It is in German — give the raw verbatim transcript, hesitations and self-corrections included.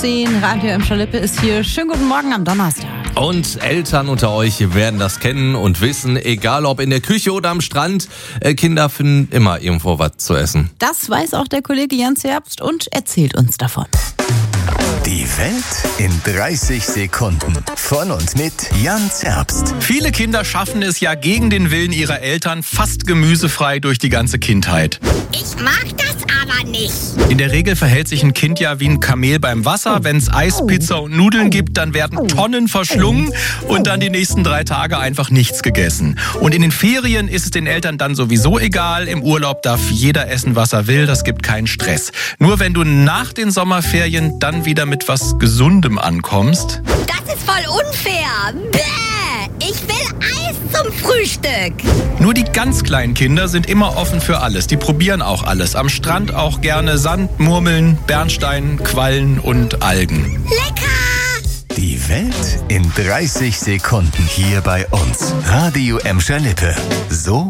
zehn, Radio Emscher Lippe ist hier. Schönen guten Morgen am Donnerstag. Und Eltern unter euch werden das kennen und wissen, egal ob in der Küche oder am Strand, Kinder finden immer irgendwo was zu essen. Das weiß auch der Kollege Jan Zerbst und erzählt uns davon. Die Welt in dreißig Sekunden. Von und mit Jan Zerbst. Viele Kinder schaffen es ja gegen den Willen ihrer Eltern fast gemüsefrei durch die ganze Kindheit. Ich mag das aber nicht. In der Regel verhält sich ein Kind ja wie ein Kamel beim Wasser. Wenn es Eis, Pizza und Nudeln gibt, dann werden Tonnen verschlungen und dann die nächsten drei Tage einfach nichts gegessen. Und in den Ferien ist es den Eltern dann sowieso egal. Im Urlaub darf jeder essen, was er will. Das gibt keinen Stress. Nur wenn du nach den Sommerferien dann wieder mit was Gesundem ankommst. Das ist voll unfair. Bäh, ich will Eis zum Frühstück. Nur die ganz kleinen Kinder sind immer offen für alles. Die probieren auch alles. Am Strand auch gerne Sand, Murmeln, Bernstein, Quallen und Algen. Lecker! Die Welt in dreißig Sekunden hier bei uns. Radio Emscher Lippe. So